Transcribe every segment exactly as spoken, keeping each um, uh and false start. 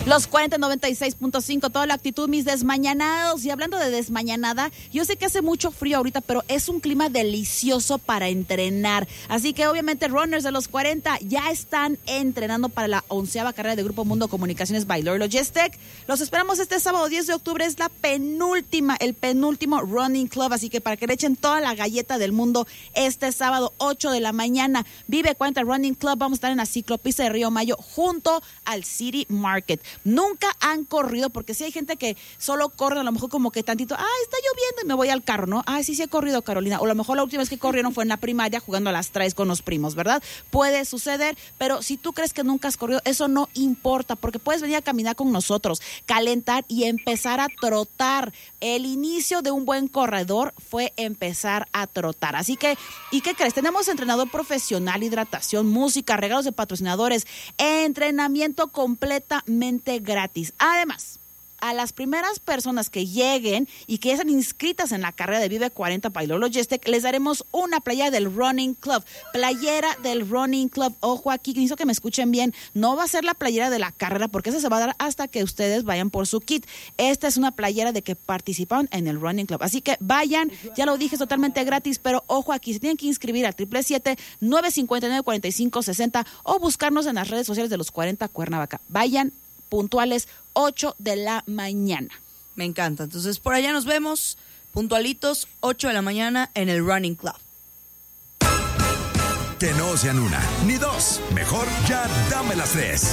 Los cuarenta noventa y seis punto cinco, toda la actitud, mis desmañanados. Y hablando de desmañanada, yo sé que hace mucho frío ahorita, pero es un clima delicioso para entrenar. Así que obviamente runners de los cuarenta ya están entrenando para la onceava carrera de Grupo Mundo Comunicaciones by Lord Logistic. Los esperamos este sábado diez de octubre, es la penúltima, el penúltimo running club, así que para que le echen toda la galleta del mundo este sábado ocho de la mañana, Vive cuarenta Running Club, vamos a estar en la ciclopista de Río Mayo junto al City Market. Nunca han corrido, porque si hay gente que solo corre a lo mejor como que tantito, ay, está lloviendo y me voy al carro, ¿no? Ay, sí, sí he corrido, Carolina. O a lo mejor la última vez que corrieron fue en la primaria jugando a las tres con los primos, ¿verdad? Puede suceder, pero si tú crees que nunca has corrido, eso no importa, porque puedes venir a caminar con nosotros, calentar y empezar a trotar. El inicio de un buen corredor fue empezar a trotar. Así que, ¿y qué crees? Tenemos entrenador profesional, hidratación, música, regalos de patrocinadores, entrenamiento completamente gratis. Además, a las primeras personas que lleguen y que están inscritas en la carrera de Vive cuarenta by Lord Logistic, les daremos una playera del Running Club, playera del Running Club. Ojo aquí, necesito que me escuchen bien, no va a ser la playera de la carrera, porque esa se va a dar hasta que ustedes vayan por su kit. Esta es una playera de que participaron en el Running Club, así que vayan, ya lo dije, es totalmente gratis, pero ojo aquí, se tienen que inscribir al siete siete siete, nueve cinco nueve, cuatro cinco seis cero o buscarnos en las redes sociales de los cuarenta Cuernavaca. Vayan puntuales, ocho de la mañana. Me encanta. Entonces, por allá nos vemos, puntualitos, ocho de la mañana en el Running Club. Que no sean una, ni dos. Mejor ya dame las tres.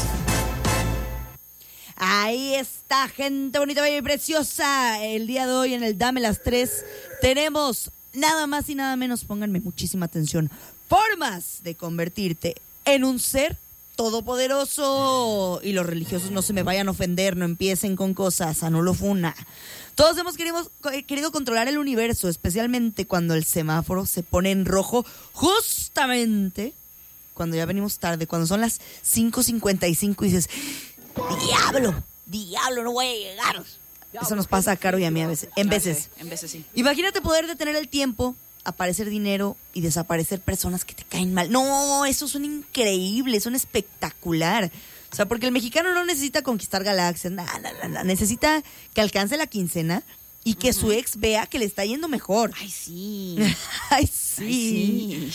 Ahí está, gente bonita, bella y preciosa. El día de hoy en el Dame las tres tenemos nada más y nada menos, pónganme muchísima atención, formas de convertirte en un ser todopoderoso. Y los religiosos no se me vayan a ofender, no empiecen con cosas, anulofuna. Todos hemos querido, querido controlar el universo, especialmente cuando el semáforo se pone en rojo, justamente cuando ya venimos tarde, cuando son las cinco cincuenta y cinco y dices, diablo, diablo, no voy a llegar. Eso nos pasa a Caro y a mí a veces, en veces. En veces sí. Imagínate poder detener el tiempo, aparecer dinero y desaparecer personas que te caen mal. No, eso suena increíble, suena espectacular. O sea, porque el mexicano no necesita conquistar galaxias, nada, nada, nada. Necesita que alcance la quincena y que uh-huh. su ex vea que le está yendo mejor. Ay, sí. Ay, sí. Ay, sí.